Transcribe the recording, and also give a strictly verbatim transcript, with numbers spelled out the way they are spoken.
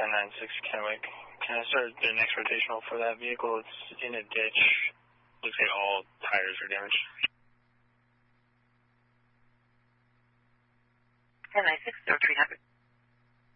ten nine six Kennewick. Can I start the next rotational for that vehicle? It's in a ditch. Looks like all tires are damaged. ten nine six, zero three hundred.